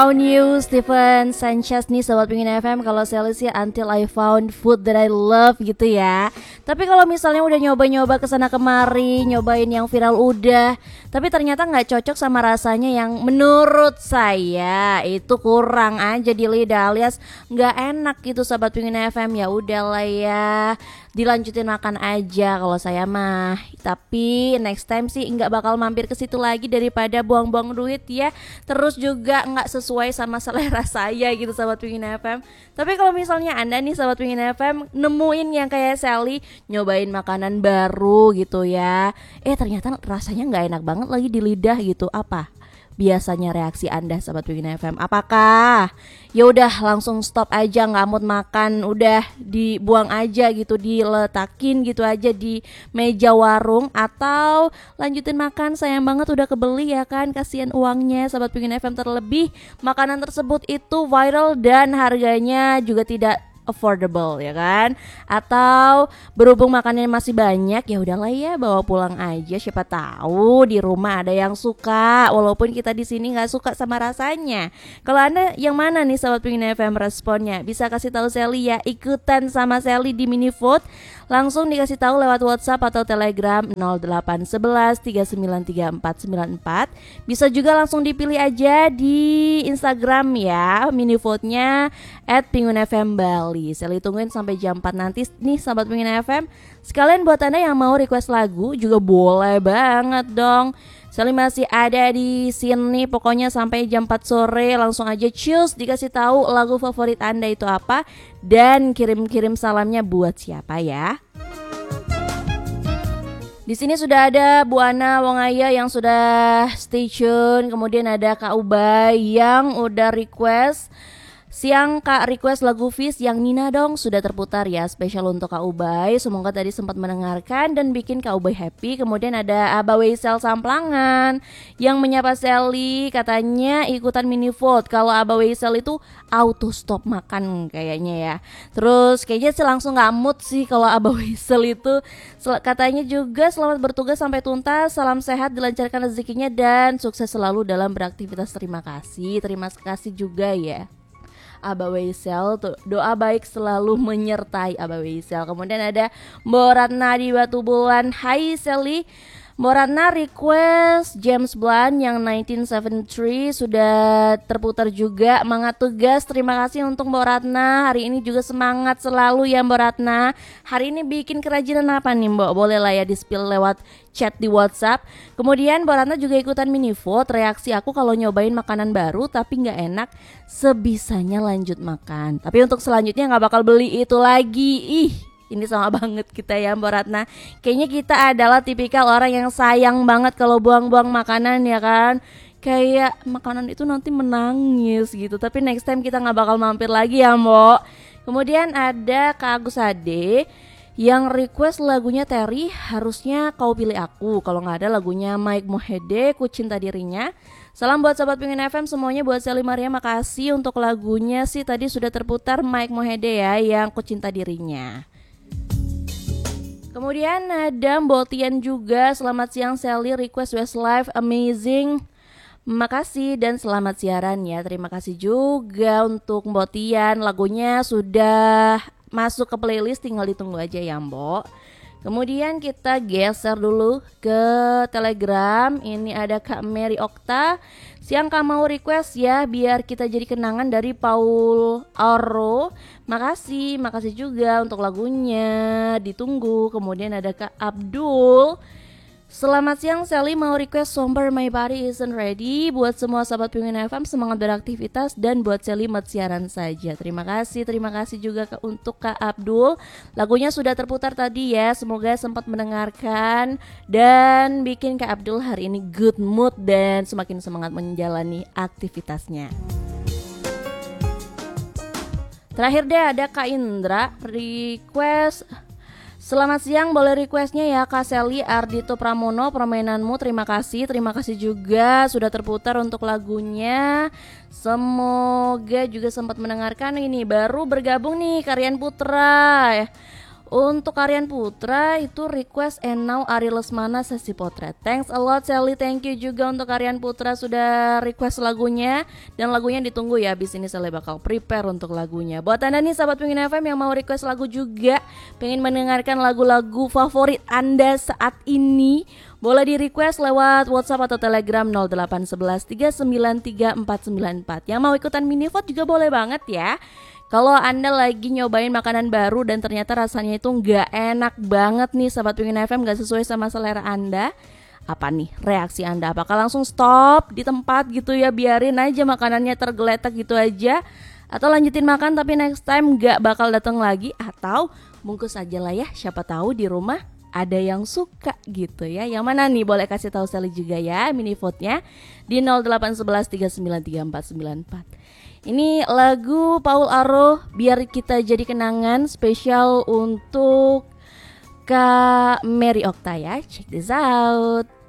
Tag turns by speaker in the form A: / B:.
A: Found you, Stephen Sanchez nih Sobat Pingin FM. Kalau Sally sih Until I Found Food That I Love gitu ya. Tapi kalau misalnya udah nyoba-nyoba kesana kemari, nyobain yang viral udah, tapi ternyata gak cocok sama rasanya yang menurut saya itu kurang aja di lidah alias gak enak gitu Sobat Pingin FM. Ya udahlah ya, dilanjutin makan aja kalau saya mah. Tapi next time sih gak bakal mampir ke situ lagi daripada buang-buang duit ya. Terus juga gak sesuai sama selera saya gitu Sobat Pingin FM. Tapi kalau misalnya Anda nih Sobat Pingin FM nemuin yang kayak Sally, nyobain makanan baru gitu ya, ternyata rasanya gak enak banget lagi di lidah gitu, apa biasanya reaksi Anda Sobat Pingin FM? Apakah ya udah langsung stop aja, nggak mood makan, udah dibuang aja gitu, diletakin gitu aja di meja warung, atau lanjutin makan, sayang banget udah kebeli ya kan, kasihan uangnya Sobat Pingin FM, terlebih makanan tersebut itu viral dan harganya juga tidak affordable ya kan, atau berhubung makanannya masih banyak, ya udahlah ya bawa pulang aja, siapa tahu di rumah ada yang suka walaupun kita di sini nggak suka sama rasanya. Kalau Anda yang mana nih Sobat Pingin FM responnya? Bisa kasih tahu Sally ya, ikutan sama Sally di Minifood, langsung dikasih tahu lewat WhatsApp atau Telegram 0811 393494. Bisa juga langsung dipilih aja di Instagram ya, Minifoodnya @pingunfmbali. Sally tungguin sampai jam 4 nanti nih Sobat Pingin FM. Sekalian buat Anda yang mau request lagu juga boleh banget dong. Sally masih ada di sini pokoknya sampai jam 4 sore. Langsung aja choose, dikasih tahu lagu favorit Anda itu apa dan kirim-kirim salamnya buat siapa ya. Di sini sudah ada Bu Ana Wongaya yang sudah stay tune. Kemudian ada Kak Ubay yang udah request. Siang Kak request lagu Fish yang Nina dong, sudah terputar ya, spesial untuk Kak Ubay. Semoga tadi sempat mendengarkan dan bikin Kak Ubay happy. Kemudian ada Abah Weisel Samplangan yang menyapa Sally, katanya ikutan Minifood. Kalau Abah Weisel itu auto stop makan kayaknya ya. Terus kayaknya sih langsung gak mood sih kalau Abah Weisel itu. Katanya juga selamat bertugas sampai tuntas, salam sehat, dilancarkan rezekinya dan sukses selalu dalam beraktivitas. Terima kasih juga ya Abah Weisel, tuh doa baik selalu menyertai Abah Weisel. Kemudian ada Mbak Ratna di Batu Bulan. Hai Sally, Mbak Ratna request James Blunt yang 1973 sudah terputar juga. Semangat tugas, terima kasih untuk Mbak Ratna. Hari ini juga semangat selalu ya Mbak Ratna. Hari ini bikin kerajinan apa nih Mbak? Boleh lah ya di-spill lewat chat di WhatsApp. Kemudian Mbak Ratna juga ikutan Minifood. Reaksi aku kalau nyobain makanan baru tapi gak enak, sebisanya lanjut makan. Tapi untuk selanjutnya gak bakal beli itu lagi. Ini sama banget kita ya Mbak Ratna. Kayaknya kita adalah tipikal orang yang sayang banget kalau buang-buang makanan ya kan. Kayak makanan itu nanti menangis gitu. Tapi next time kita gak bakal mampir lagi ya Mbak. Kemudian ada Kak Agus Ade yang request lagunya Terry, harusnya kau pilih aku. Kalau gak ada lagunya Mike Mohede, Ku Cinta Dirinya. Salam buat Sobat Pingin FM semuanya, buat Sally Maria makasih. Untuk lagunya sih tadi sudah terputar Mike Mohede ya, yang Ku Cinta Dirinya. Kemudian ada Botian juga, selamat siang Sally, request Westlife Amazing. Makasih dan selamat siaran ya. Terima kasih juga untuk Botian, lagunya sudah masuk ke playlist, tinggal ditunggu aja ya Mbok. Kemudian kita geser dulu ke Telegram. Ini ada Kak Mary Okta. Siang Kak mau request ya, biar kita jadi kenangan dari Paul Aro. Makasih juga untuk lagunya, ditunggu. Kemudian ada Kak Abdul. Selamat siang Sally, mau request Somber My Body Isn't Ready. Buat semua sahabat Pingin FM, semangat beraktivitas. Dan buat Sally, mat siaran saja. Terima kasih juga untuk Kak Abdul. Lagunya sudah terputar tadi ya, semoga sempat mendengarkan dan bikin Kak Abdul hari ini good mood dan semakin semangat menjalani aktivitasnya. Terakhir deh ada Kak Indra request. Selamat siang, boleh requestnya ya Kak Sally, Ardito Pramono, Permainanmu. Terima kasih juga sudah terputar untuk lagunya. Semoga juga sempat mendengarkan. Ini baru bergabung nih Karian Putra. Untuk Aryan Putra itu request And Now Ari Lesmana Sesi Potret. Thanks a lot Sally, thank you juga untuk Aryan Putra sudah request lagunya. Dan lagunya ditunggu ya, abis ini Sally bakal prepare untuk lagunya. Buat Anda nih sahabat Pingin FM yang mau request lagu juga, pengen mendengarkan lagu-lagu favorit Anda saat ini, boleh di request lewat WhatsApp atau Telegram 0811 393 494. Yang mau ikutan mini vote juga boleh banget ya. Kalau Anda lagi nyobain makanan baru dan ternyata rasanya itu nggak enak banget nih sahabat Pingin FM, nggak sesuai sama selera Anda, apa nih reaksi Anda? Apakah langsung stop di tempat gitu ya, biarin aja makanannya tergeletak gitu aja, atau lanjutin makan tapi next time nggak bakal datang lagi, atau bungkus aja lah ya, siapa tahu di rumah ada yang suka gitu ya. Yang mana nih, boleh kasih tahu Sally juga ya mini vote-nya di 0811 393 494. Ini lagu Paul Arro, Biar Kita Jadi Kenangan, spesial untuk Kak Mary Okta ya. Check this out.